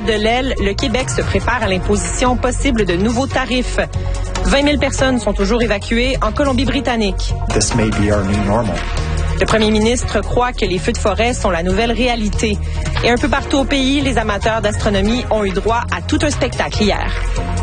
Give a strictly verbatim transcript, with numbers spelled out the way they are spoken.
de l'aile, le Québec se prépare à l'imposition possible de nouveaux tarifs. vingt mille personnes sont toujours évacuées en Colombie-Britannique. This may be our new normal. Le premier ministre croit que les feux de forêt sont la nouvelle réalité. Et un peu partout au pays, les amateurs d'astronomie ont eu droit à tout un spectacle hier.